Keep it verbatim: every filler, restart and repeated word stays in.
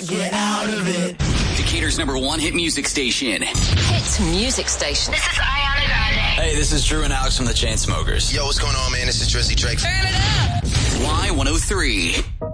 get out of it. Decatur's number one hit music station. Hit music station. This is Ariana Grande. Hey, this is Drew and Alex from the Chainsmokers. Yo, what's going on, man? This is Drizzy Drake. Turn it up. Y one oh three.